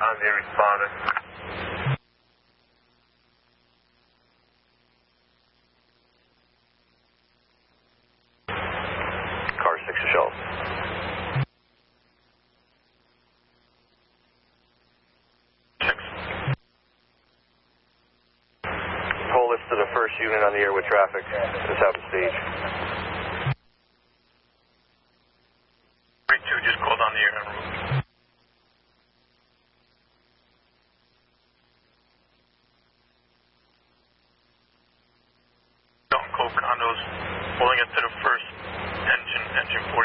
on the respondent. Car 6 to Shell. Pull this to the first unit on the air with traffic. Just have a stage. 32 just called on the air en route. Don't code condos, pulling it to the first engine 4